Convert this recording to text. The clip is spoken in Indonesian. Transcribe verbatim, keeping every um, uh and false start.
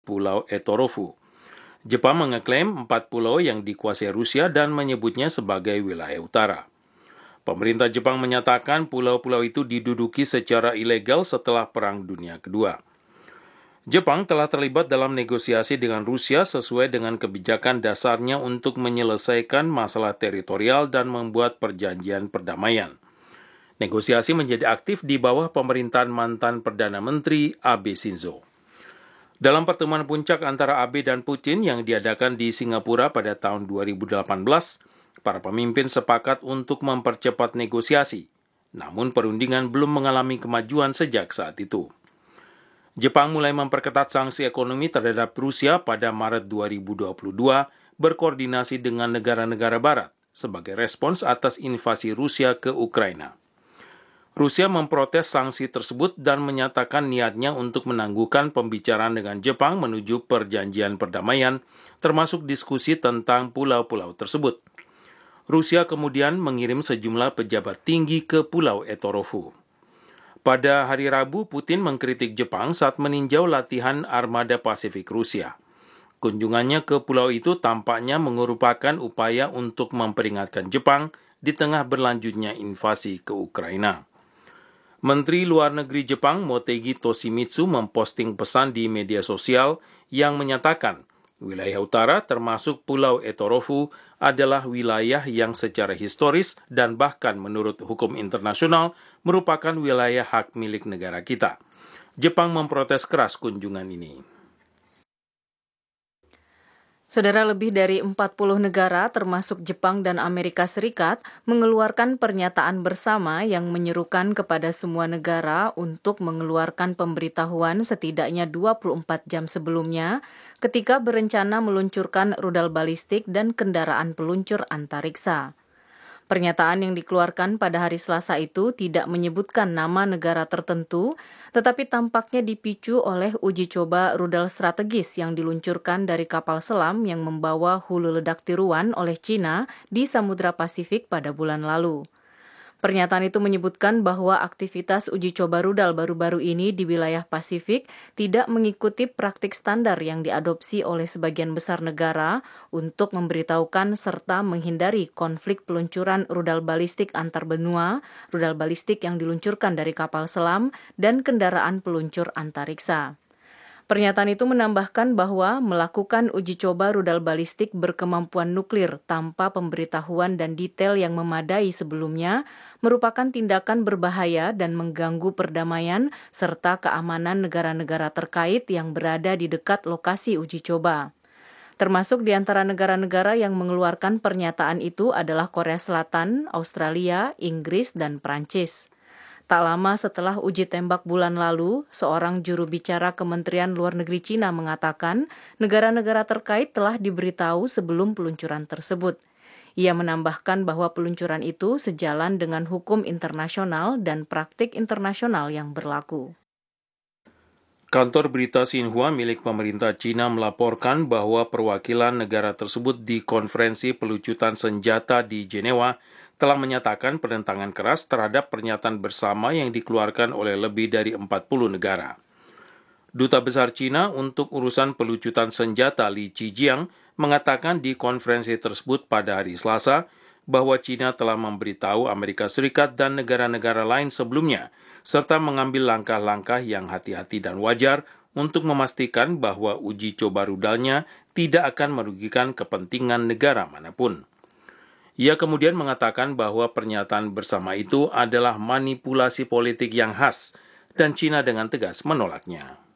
Pulau Etorofu. Jepang mengeklaim empat pulau yang dikuasai Rusia dan menyebutnya sebagai wilayah utara. Pemerintah Jepang menyatakan pulau-pulau itu diduduki secara ilegal setelah Perang Dunia Kedua. Jepang telah terlibat dalam negosiasi dengan Rusia sesuai dengan kebijakan dasarnya untuk menyelesaikan masalah teritorial dan membuat perjanjian perdamaian. Negosiasi menjadi aktif di bawah pemerintahan mantan Perdana Menteri Abe Shinzo. Dalam pertemuan puncak antara Abe dan Putin yang diadakan di Singapura pada tahun dua ribu delapan belas, para pemimpin sepakat untuk mempercepat negosiasi, namun perundingan belum mengalami kemajuan sejak saat itu. Jepang mulai memperketat sanksi ekonomi terhadap Rusia pada Maret dua ribu dua puluh dua berkoordinasi dengan negara-negara barat sebagai respons atas invasi Rusia ke Ukraina. Rusia memprotes sanksi tersebut dan menyatakan niatnya untuk menangguhkan pembicaraan dengan Jepang menuju perjanjian perdamaian, termasuk diskusi tentang pulau-pulau tersebut. Rusia kemudian mengirim sejumlah pejabat tinggi ke Pulau Etorofu. Pada hari Rabu, Putin mengkritik Jepang saat meninjau latihan armada Pasifik Rusia. Kunjungannya ke pulau itu tampaknya merupakan upaya untuk memperingatkan Jepang di tengah berlanjutnya invasi ke Ukraina. Menteri Luar Negeri Jepang Motegi Toshimitsu memposting pesan di media sosial yang menyatakan wilayah utara termasuk Pulau Etorofu adalah wilayah yang secara historis dan bahkan menurut hukum internasional merupakan wilayah hak milik negara kita. Jepang memprotes keras kunjungan ini. Saudara, lebih dari empat puluh negara termasuk Jepang dan Amerika Serikat mengeluarkan pernyataan bersama yang menyerukan kepada semua negara untuk mengeluarkan pemberitahuan setidaknya dua puluh empat jam sebelumnya ketika berencana meluncurkan rudal balistik dan kendaraan peluncur antariksa. Pernyataan yang dikeluarkan pada hari Selasa itu tidak menyebutkan nama negara tertentu, tetapi tampaknya dipicu oleh uji coba rudal strategis yang diluncurkan dari kapal selam yang membawa hulu ledak tiruan oleh China di Samudra Pasifik pada bulan lalu. Pernyataan itu menyebutkan bahwa aktivitas uji coba rudal baru-baru ini di wilayah Pasifik tidak mengikuti praktik standar yang diadopsi oleh sebagian besar negara untuk memberitahukan serta menghindari konflik peluncuran rudal balistik antar benua, rudal balistik yang diluncurkan dari kapal selam, dan kendaraan peluncur antariksa. Pernyataan itu menambahkan bahwa melakukan uji coba rudal balistik berkemampuan nuklir tanpa pemberitahuan dan detail yang memadai sebelumnya merupakan tindakan berbahaya dan mengganggu perdamaian serta keamanan negara-negara terkait yang berada di dekat lokasi uji coba. Termasuk di antara negara-negara yang mengeluarkan pernyataan itu adalah Korea Selatan, Australia, Inggris, dan Prancis. Tak lama setelah uji tembak bulan lalu, seorang juru bicara Kementerian Luar Negeri Cina mengatakan negara-negara terkait telah diberitahu sebelum peluncuran tersebut. Ia menambahkan bahwa peluncuran itu sejalan dengan hukum internasional dan praktik internasional yang berlaku. Kantor berita Xinhua milik pemerintah Cina melaporkan bahwa perwakilan negara tersebut di konferensi pelucutan senjata di Jenewa telah menyatakan penentangan keras terhadap pernyataan bersama yang dikeluarkan oleh lebih dari empat puluh negara. Duta Besar Cina untuk urusan pelucutan senjata Li Qijiang mengatakan di konferensi tersebut pada hari Selasa bahwa Cina telah memberitahu Amerika Serikat dan negara-negara lain sebelumnya, serta mengambil langkah-langkah yang hati-hati dan wajar untuk memastikan bahwa uji coba rudalnya tidak akan merugikan kepentingan negara manapun. Ia kemudian mengatakan bahwa pernyataan bersama itu adalah manipulasi politik yang khas, dan Cina dengan tegas menolaknya.